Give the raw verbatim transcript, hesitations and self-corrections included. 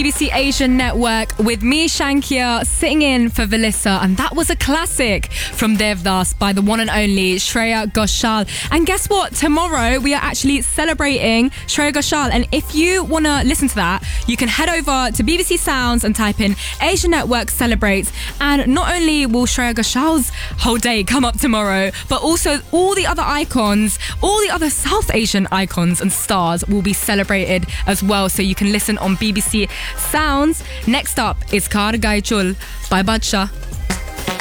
B B C Asian Network with me, Shankia, sitting in for Velissa, and that was a classic from Devdas by the one and only Shreya Ghoshal. And guess what? Tomorrow we are actually celebrating Shreya Ghoshal, and if you want to listen to that, you can head over to B B C Sounds and type in Asian Network Celebrates, and not only will Shreya Ghoshal's whole day come up tomorrow, but also all the other icons, all the other South Asian icons and stars will be celebrated as well, so you can listen on B B C Sounds. Next up is Kar Gai Chul by Badshah.